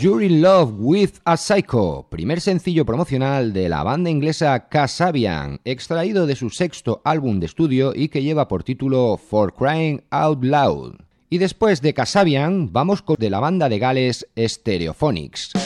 You're in Love with a Psycho, primer sencillo promocional de la banda inglesa Kasabian, extraído de su sexto álbum de estudio y que lleva por título For Crying Out Loud. Y después de Kasabian, vamos con de la banda de Gales Stereophonics.